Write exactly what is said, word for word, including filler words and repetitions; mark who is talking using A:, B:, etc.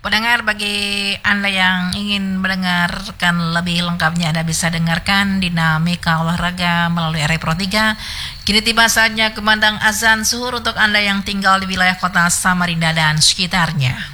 A: Pendengar, bagi Anda yang ingin mendengarkan lebih lengkapnya, Anda bisa dengarkan Dinamika Olahraga melalui R I Pro tiga. Kini tiba saatnya kumandang azan zuhur untuk Anda yang tinggal di wilayah kota Samarinda dan sekitarnya.